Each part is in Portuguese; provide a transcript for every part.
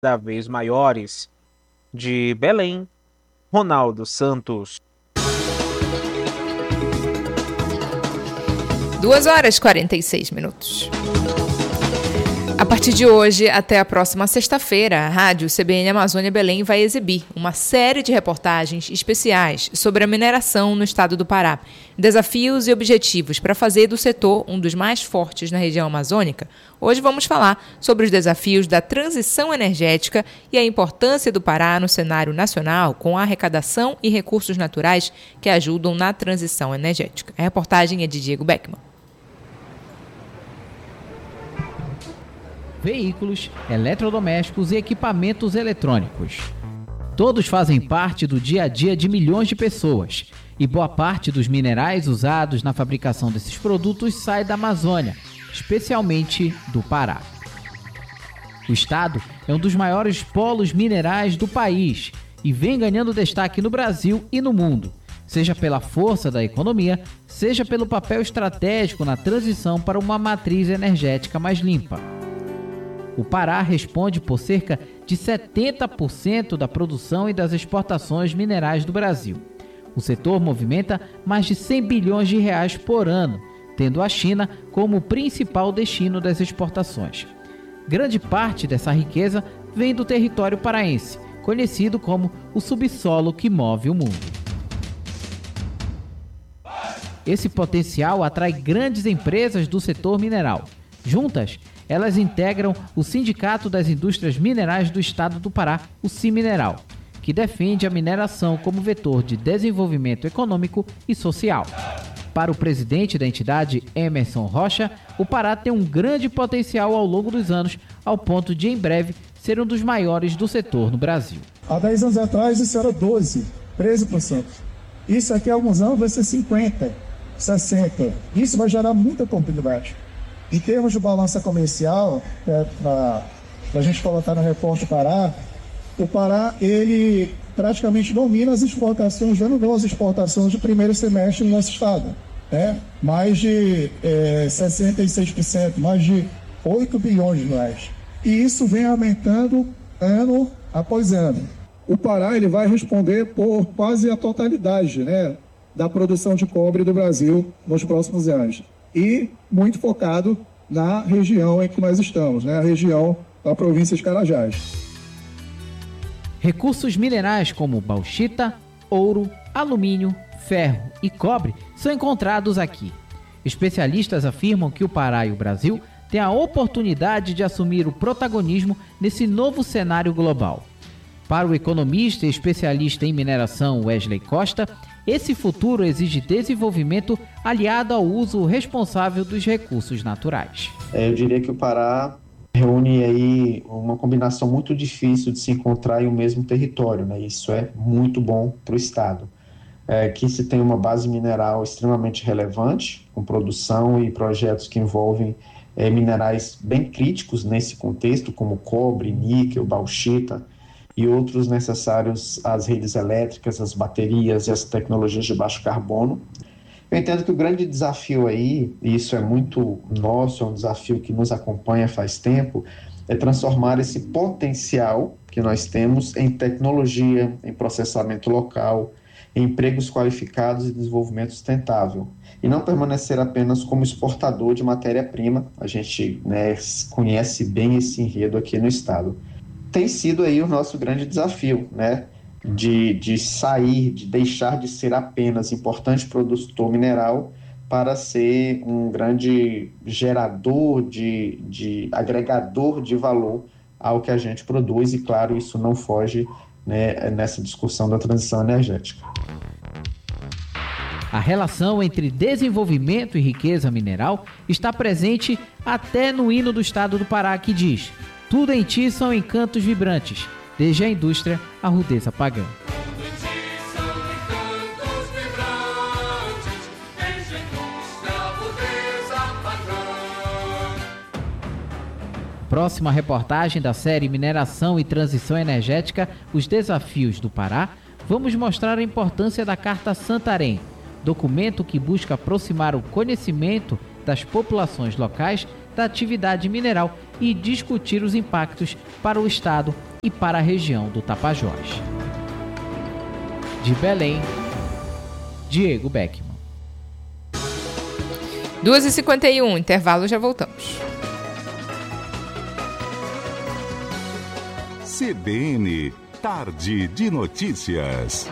cada vez maiores. De Belém, Ronaldo Santos. 2h46. A partir de hoje até a próxima sexta-feira, a Rádio CBN Amazônia Belém vai exibir uma série de reportagens especiais sobre a mineração no estado do Pará. Desafios e objetivos para fazer do setor um dos mais fortes na região amazônica. Hoje vamos falar sobre os desafios da transição energética e a importância do Pará no cenário nacional, com a arrecadação e recursos naturais que ajudam na transição energética. A reportagem é de Diego Beckman. Veículos, eletrodomésticos e equipamentos eletrônicos. Todos fazem parte do dia a dia de milhões de pessoas, e boa parte dos minerais usados na fabricação desses produtos sai da Amazônia, especialmente do Pará. O estado é um dos maiores polos minerais do país e vem ganhando destaque no Brasil e no mundo, seja pela força da economia, seja pelo papel estratégico na transição para uma matriz energética mais limpa. O Pará responde por cerca de 70% da produção e das exportações minerais do Brasil. O setor movimenta mais de 100 bilhões de reais por ano, tendo a China como o principal destino das exportações. Grande parte dessa riqueza vem do território paraense, conhecido como o subsolo que move o mundo. Esse potencial atrai grandes empresas do setor mineral. Juntas, elas integram o Sindicato das Indústrias Minerais do Estado do Pará, o Simineral, que defende a mineração como vetor de desenvolvimento econômico e social. Para o presidente da entidade, Emerson Rocha, o Pará tem um grande potencial ao longo dos anos, ao ponto de, em breve, ser um dos maiores do setor no Brasil. Há 10 anos atrás, isso era 12%, 13%. Isso aqui, há alguns anos, vai ser 50%, 60%. Isso vai gerar muita competitividade. Em termos de balança comercial, para a gente colocar no reporte do Pará, o Pará, ele praticamente domina as exportações, já não deu as exportações de primeiro semestre no nosso estado. Mais de 66%, mais de 8 bilhões de reais. E isso vem aumentando ano após ano. O Pará ele vai responder por quase a totalidade, da produção de cobre do Brasil nos próximos anos. E muito focado na região em que nós estamos, a região da província de Carajás. Recursos minerais como bauxita, ouro, alumínio, ferro e cobre são encontrados aqui. Especialistas afirmam que o Pará e o Brasil têm a oportunidade de assumir o protagonismo nesse novo cenário global. Para o economista e especialista em mineração Wesley Costa, esse futuro exige desenvolvimento aliado ao uso responsável dos recursos naturais. Eu diria que o Pará reúne aí uma combinação muito difícil de se encontrar em um mesmo território, Isso é muito bom para o estado. Que se tem uma base mineral extremamente relevante, com produção e projetos que envolvem minerais bem críticos nesse contexto, como cobre, níquel, bauxita, e outros necessários às redes elétricas, às baterias e às tecnologias de baixo carbono. Eu entendo que o grande desafio aí, e isso é muito nosso, é um desafio que nos acompanha faz tempo, é transformar esse potencial que nós temos em tecnologia, em processamento local, em empregos qualificados e desenvolvimento sustentável. E não permanecer apenas como exportador de matéria-prima. A gente conhece bem esse enredo aqui no estado. Tem sido aí o nosso grande desafio, de sair, de deixar de ser apenas importante produtor mineral para ser um grande gerador, de agregador de valor ao que a gente produz. E, claro, isso não foge nessa discussão da transição energética. A relação entre desenvolvimento e riqueza mineral está presente até no hino do estado do Pará, que diz: tudo em ti são encantos vibrantes, desde a indústria à rudeza pagã. Próxima reportagem da série Mineração e Transição Energética, os desafios do Pará, vamos mostrar a importância da Carta Santarém, documento que busca aproximar o conhecimento das populações locais da atividade mineral e discutir os impactos para o Estado e para a região do Tapajós. De Belém, Diego Beckman. 2h51, intervalo, já voltamos. CBN, Tarde de Notícias.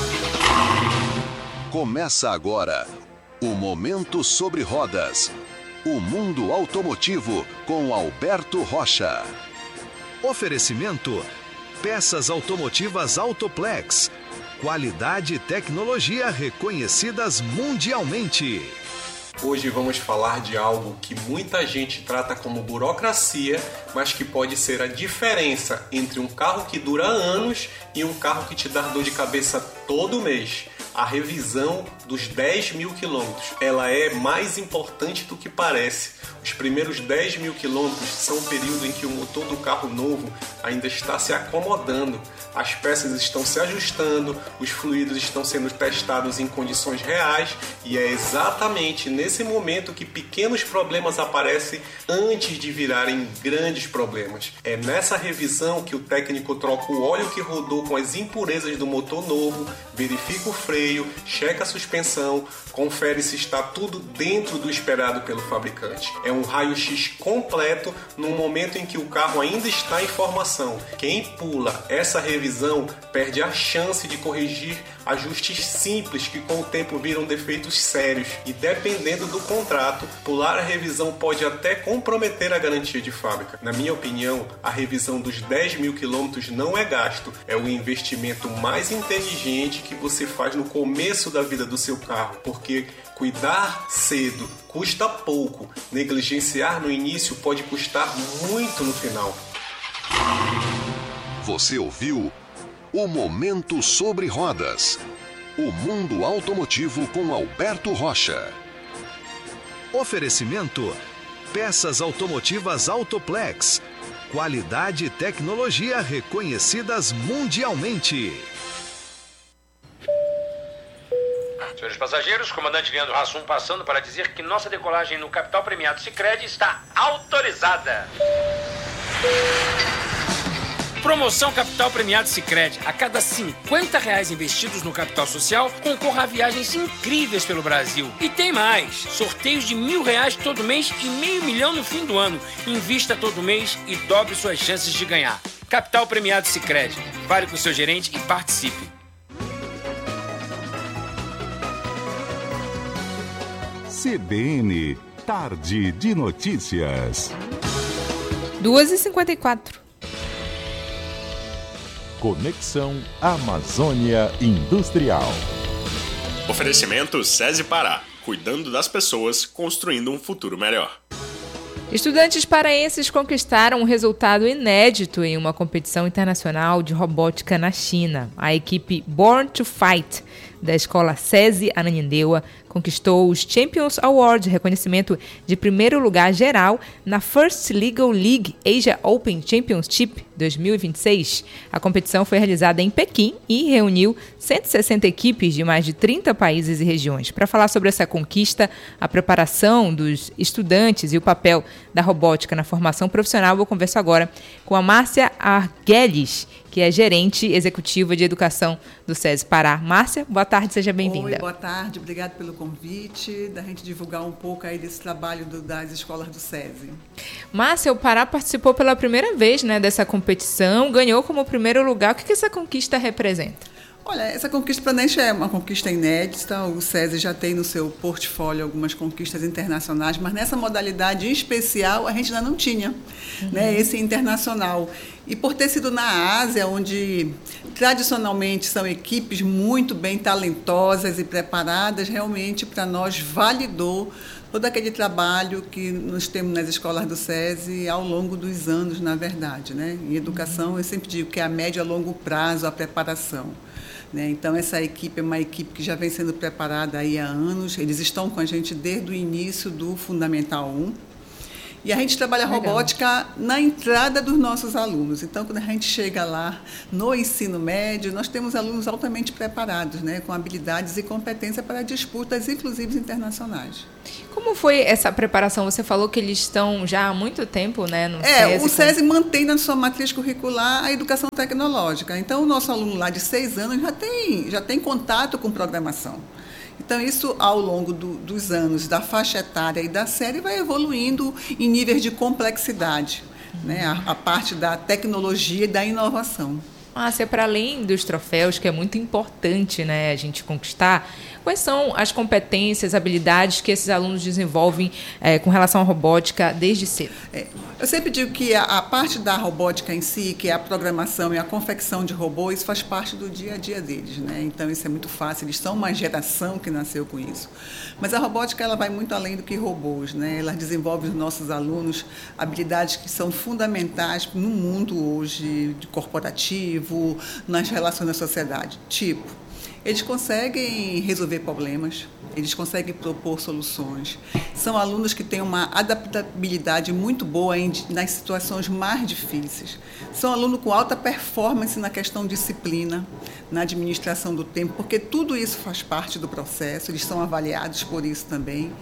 Começa agora o Momento sobre Rodas. O mundo automotivo com Alberto Rocha. Oferecimento: peças automotivas Autoplex. Qualidade e tecnologia reconhecidas mundialmente. Hoje vamos falar de algo que muita gente trata como burocracia, mas que pode ser a diferença entre um carro que dura anos e um carro que te dá dor de cabeça todo mês. A revisão dos 10 mil quilômetros. Ela é mais importante do que parece. Os primeiros 10 mil quilômetros são o período em que o motor do carro novo ainda está se acomodando. As peças estão se ajustando, os fluidos estão sendo testados em condições reais e é exatamente nesse momento que pequenos problemas aparecem antes de virarem grandes problemas. É nessa revisão que o técnico troca o óleo que rodou com as impurezas do motor novo, verifica o freio, checa a suspensão, confere se está tudo dentro do esperado pelo fabricante. É um raio-x completo no momento em que o carro ainda está em formação. Quem pula essa revisão perde a chance de corrigir ajustes simples que com o tempo viram defeitos sérios e, dependendo do contrato, pular a revisão pode até comprometer a garantia de fábrica. Na minha opinião, a revisão dos 10 mil quilômetros não é gasto, é o investimento mais inteligente que você faz no começo da vida do seu carro, porque cuidar cedo custa pouco, negligenciar no início pode custar muito no final. Você ouviu o Momento sobre Rodas. O mundo automotivo com Alberto Rocha. Oferecimento: peças automotivas Autoplex. Qualidade e tecnologia reconhecidas mundialmente. Senhores passageiros, comandante Leandro Hassum passando para dizer que nossa decolagem no Capital Premiado Sicredi está autorizada. Promoção Capital Premiado Sicredi. A cada R$50 investidos no capital social, concorra a viagens incríveis pelo Brasil. E tem mais. Sorteios de R$1.000 todo mês e R$500 mil no fim do ano. Invista todo mês e dobre suas chances de ganhar. Capital Premiado Sicredi. Fale com o seu gerente e participe. CBN, Tarde de Notícias. 2h54. Conexão Amazônia Industrial. Oferecimento SESI Pará. Cuidando das pessoas, construindo um futuro melhor. Estudantes paraenses conquistaram um resultado inédito em uma competição internacional de robótica na China. A equipe Born to Fight da escola SESI Ananindeua conquistou os Champions Award, reconhecimento de primeiro lugar geral na First Legal League Asia Open Championship 2026. A competição foi realizada em Pequim e reuniu 160 equipes de mais de 30 países e regiões. Para falar sobre essa conquista, a preparação dos estudantes e o papel da robótica na formação profissional, vou conversar agora com a Márcia Arguelles, que é gerente executiva de educação do SESI Pará. Márcia, boa tarde, seja bem-vinda. Oi, boa tarde, obrigada pelo convite, da gente divulgar um pouco aí desse trabalho das escolas do SESI. Márcia, o Pará participou pela primeira vez, né, dessa competição, ganhou como primeiro lugar. O que essa conquista representa? Olha, essa conquista para a gente é uma conquista inédita. O SESI já tem no seu portfólio algumas conquistas internacionais, mas nessa modalidade em especial a gente ainda não tinha, né, esse internacional. E por ter sido na Ásia, onde tradicionalmente são equipes muito bem talentosas e preparadas, realmente para nós validou todo aquele trabalho que nós temos nas escolas do SESI ao longo dos anos, na verdade, né? Em educação, eu sempre digo que é a médio a longo prazo a preparação. Então, essa equipe é uma equipe que já vem sendo preparada aí há anos. Eles estão com a gente desde o início do Fundamental 1. E a gente trabalha robótica na entrada dos nossos alunos. Então, quando a gente chega lá no ensino médio, nós temos alunos altamente preparados, né, com habilidades e competência para disputas, inclusive internacionais. Como foi essa preparação? Você falou que eles estão já há muito tempo, né, no SESI. O SESI mantém na sua matriz curricular a educação tecnológica. Então, o nosso aluno lá de 6 anos já tem contato com programação. Então, isso, ao longo dos anos, da faixa etária e da série, vai evoluindo em níveis de complexidade, né? A parte da tecnologia e da inovação. Márcia, para além dos troféus, que é muito importante, né, a gente conquistar, quais são as competências, habilidades que esses alunos desenvolvem com relação à robótica desde cedo? Eu sempre digo que a parte da robótica em si, que é a programação e a confecção de robôs, faz parte do dia a dia deles, né? Então, isso é muito fácil, eles são uma geração que nasceu com isso. Mas a robótica, ela vai muito além do que robôs, né? Ela desenvolve nos nossos alunos habilidades que são fundamentais no mundo hoje corporativo, nas relações da sociedade. Tipo, eles conseguem resolver problemas, eles conseguem propor soluções. São alunos que têm uma adaptabilidade muito boa nas situações mais difíceis. São alunos com alta performance na questão de disciplina, na administração do tempo, porque tudo isso faz parte do processo, eles são avaliados por isso também.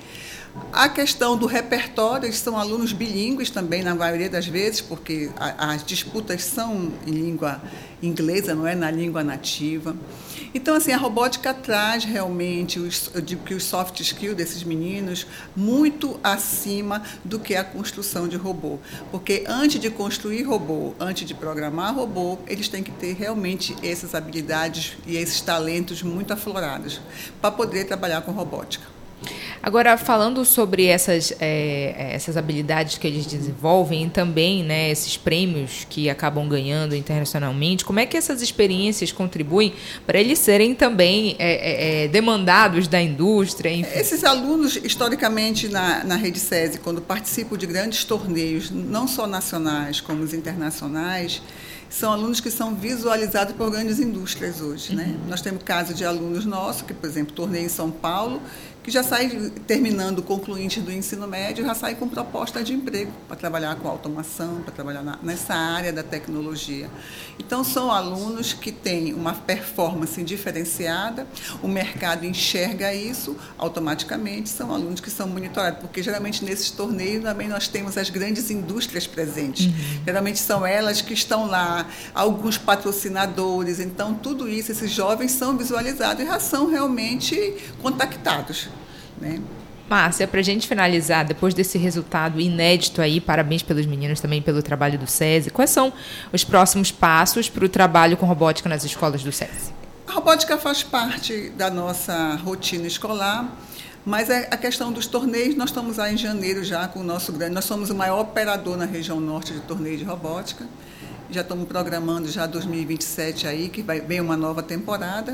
A questão do repertório, eles são alunos bilíngues também, na maioria das vezes, porque as disputas são em língua inglesa, não é na língua nativa. Então, assim, a robótica traz realmente, eu digo que os soft skills desses meninos, muito acima do que a construção de robô. Porque antes de construir robô, antes de programar robô, eles têm que ter realmente essas habilidades e esses talentos muito aflorados para poder trabalhar com robótica. Agora, falando sobre essas habilidades que eles desenvolvem e também, né, esses prêmios que acabam ganhando internacionalmente, como é que essas experiências contribuem para eles serem também demandados da indústria? Enfim? Esses alunos, historicamente, na Rede SESI, quando participam de grandes torneios, não só nacionais como os internacionais, são alunos que são visualizados por grandes indústrias hoje, né? Nós temos casos de alunos nossos, que, por exemplo, torneio em São Paulo, que já sai terminando o concluinte do ensino médio, já sai com proposta de emprego para trabalhar com automação, para trabalhar nessa área da tecnologia. Então, são alunos que têm uma performance diferenciada, o mercado enxerga isso automaticamente, são alunos que são monitorados, porque geralmente nesses torneios também nós temos as grandes indústrias presentes. Geralmente são elas que estão lá, alguns patrocinadores, então tudo isso, esses jovens são visualizados e já são realmente contactados, né? Márcia, para a gente finalizar, depois desse resultado inédito aí, parabéns pelos meninos também pelo trabalho do SESI, quais são os próximos passos para o trabalho com robótica nas escolas do SESI? A robótica faz parte da nossa rotina escolar, mas a questão dos torneios, nós estamos lá em janeiro já com o nosso grande, nós somos o maior operador na região norte de torneio de robótica, já estamos programando já 2027 aí, que vem uma nova temporada.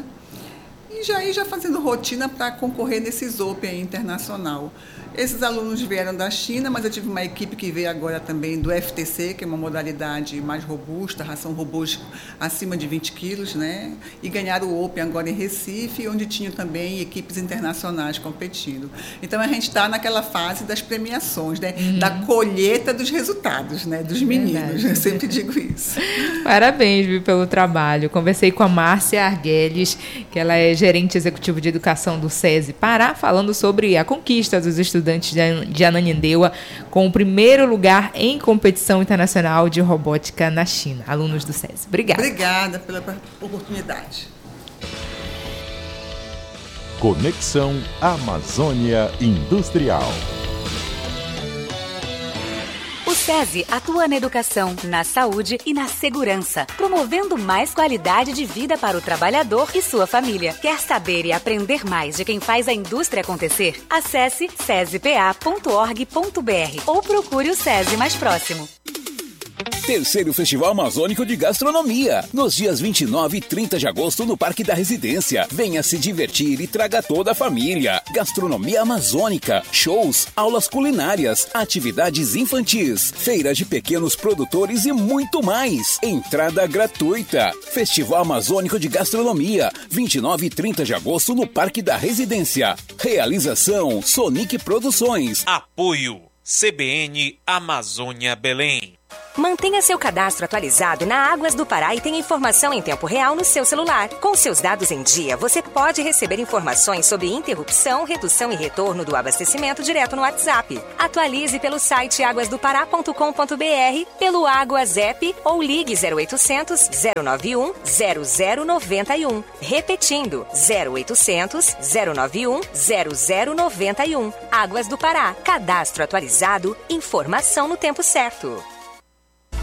E já fazendo rotina para concorrer nesses Open internacional. Esses alunos vieram da China, mas eu tive uma equipe que veio agora também do FTC, que é uma modalidade mais robusta, são robôs acima de 20 quilos, né? E ganharam o Open agora em Recife, onde tinham também equipes internacionais competindo. Então, a gente está naquela fase das premiações, né? Da colheita dos resultados, né? Dos meninos, eu sempre digo isso. Parabéns, viu, pelo trabalho. Conversei com a Márcia Arguelles, que ela é gerente executivo de educação do SESI Pará, falando sobre a conquista dos estudantes de Ananindeua com o primeiro lugar em competição internacional de robótica na China. Alunos do SESI. Obrigada. Obrigada pela oportunidade. Conexão Amazônia Industrial. O SESI atua na educação, na saúde e na segurança, promovendo mais qualidade de vida para o trabalhador e sua família. Quer saber e aprender mais de quem faz a indústria acontecer? Acesse sesipa.org.br ou procure o SESI mais próximo. Terceiro Festival Amazônico de Gastronomia, nos dias 29 e 30 de agosto no Parque da Residência. Venha se divertir e traga toda a família. Gastronomia amazônica, shows, aulas culinárias, atividades infantis, feira de pequenos produtores e muito mais. Entrada gratuita. Festival Amazônico de Gastronomia, 29 e 30 de agosto no Parque da Residência. Realização Sonic Produções. Apoio CBN Amazônia Belém. Mantenha seu cadastro atualizado na Águas do Pará e tenha informação em tempo real no seu celular. Com seus dados em dia, você pode receber informações sobre interrupção, redução e retorno do abastecimento direto no WhatsApp. Atualize pelo site aguasdopará.com.br, pelo Águas App ou ligue 0800 091 0091. Repetindo, 0800 091 0091. Águas do Pará. Cadastro atualizado, informação no tempo certo.